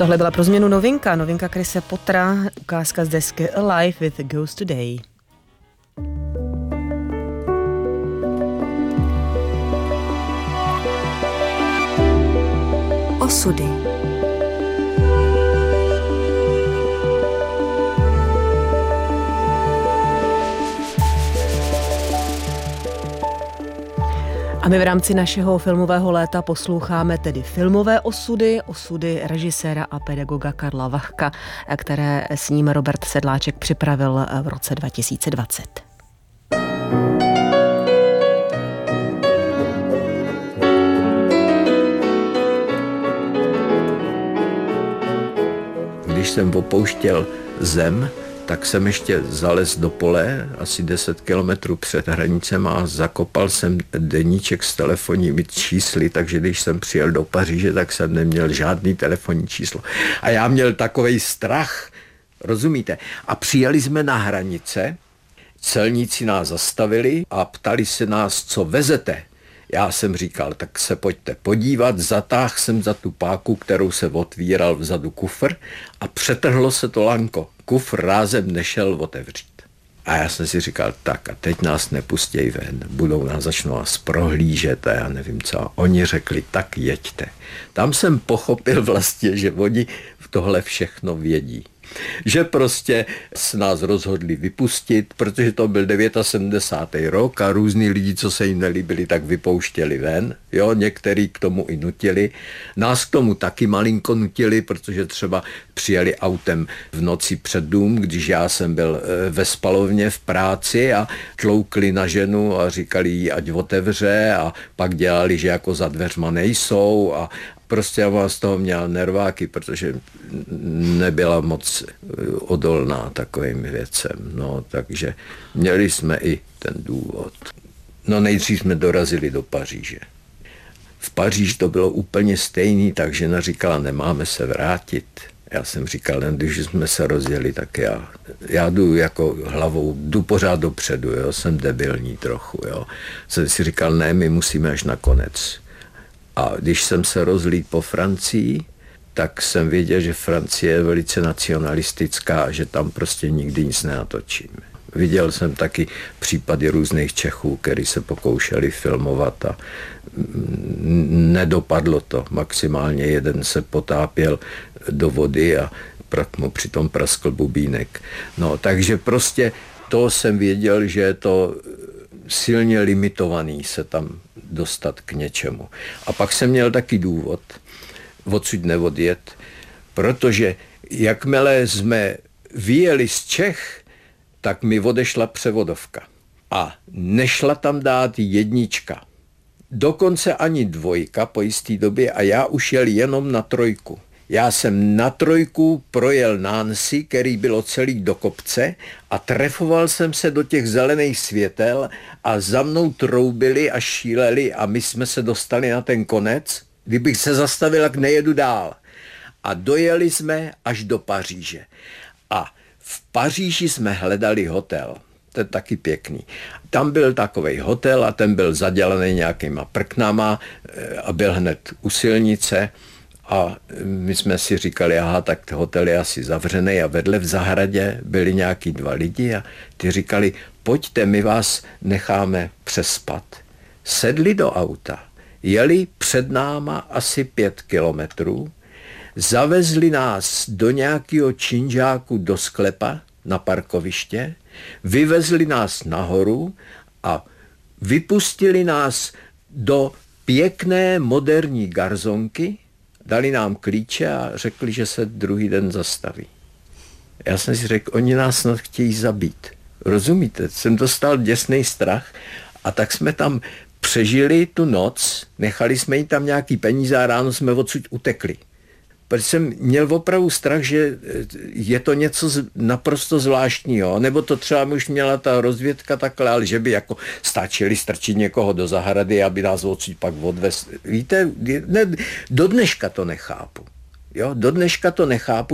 Tohle byla pro změnu novinka Chrise Pottera, ukázka z desky Alive with a Ghost Today. Osudy. A my v rámci našeho filmového léta posloucháme tedy filmové osudy režiséra a pedagoga Karla Vachka, které s ním Robert Sedláček připravil v roce 2020. Když jsem opouštěl zem, tak jsem ještě zalez do pole, asi 10 kilometrů před hranicem a zakopal jsem deníček s telefonními čísly, takže když jsem přijel do Paříže, tak jsem neměl žádný telefonní číslo. A já měl takovej strach, rozumíte? A přijeli jsme na hranice, celníci nás zastavili a ptali se nás, co vezete. Já jsem říkal, tak se pojďte podívat, zatáhl jsem za tu páku, kterou se otvíral vzadu kufr a přetrhlo se to lanko. Kufr rázem nešel otevřít. A já jsem si říkal, tak a teď nás nepustěj ven, začnou nás prohlížet a já nevím co. A oni řekli, tak jeďte. Tam jsem pochopil vlastně, že oni tohle všechno vědí. Že prostě s nás rozhodli vypustit, protože to byl 79. rok a různý lidi, co se jim nelíbili, tak vypouštěli ven. Jo, některý k tomu i nutili. Nás k tomu taky malinko nutili, protože třeba přijeli autem v noci před dům, když já jsem byl ve spalovně v práci a tloukli na ženu a říkali jí, ať otevře a pak dělali, že jako za dveřma nejsou a prostě já z toho měl nerváky, protože nebyla moc odolná takovým věcem. No, takže měli jsme i ten důvod. No nejdřív jsme dorazili do Paříže. V Paříži to bylo úplně stejný, tak žena říkala, nemáme se vrátit. Já jsem říkal, když jsme se rozjeli, tak já jdu jako hlavou, jdu pořád dopředu, jo, jsem debilní trochu, jo. Jsem si říkal, ne, my musíme až na konec. A když jsem se rozlít po Francii, tak jsem věděl, že Francie je velice nacionalistická a že tam prostě nikdy nic nenatočíme. Viděl jsem taky případy různých Čechů, kteří se pokoušeli filmovat a nedopadlo to. Maximálně jeden se potápěl do vody a mu přitom praskl bubínek. No, takže prostě to jsem věděl, že je to silně limitovaný se tam dostat k něčemu. A pak jsem měl taky důvod odsud neodjet, protože jakmile jsme vyjeli z Čech, tak mi odešla převodovka. A nešla tam dát jednička. Dokonce ani dvojka po jisté době a já už jel jenom na trojku. Já jsem na trojku projel Nancy, který bylo celý do kopce a trefoval jsem se do těch zelených světel a za mnou troubili a šíleli a my jsme se dostali na ten konec. Kdybych se zastavil, jak nejedu dál. A dojeli jsme až do Paříže. A v Paříži jsme hledali hotel. To je taky pěkný. Tam byl takovej hotel a ten byl zadělaný nějakýma prknama a byl hned u silnice. A my jsme si říkali, aha, tak hotel je asi zavřený a vedle v zahradě byli nějaký dva lidi a ty říkali, pojďte, my vás necháme přespat. Sedli do auta, jeli před náma asi 5 kilometrů, zavezli nás do nějakého činžáku do sklepa na parkoviště, vyvezli nás nahoru a vypustili nás do pěkné moderní garzonky, dali nám klíče a řekli, že se druhý den zastaví. Já jsem si řekl, oni nás snad chtějí zabít. Rozumíte? Jsem dostal děsný strach a tak jsme tam přežili tu noc, nechali jsme jí tam nějaký peníze a ráno jsme odsud utekli. Protože jsem měl opravdu strach, že je to něco naprosto zvláštního, nebo to třeba už měla ta rozvědka takhle, ale že by jako stačili strčit někoho do zahrady, aby nás odsud pak odvez. Víte, do dneška to nechápu. Jo, do dneška to nechápu.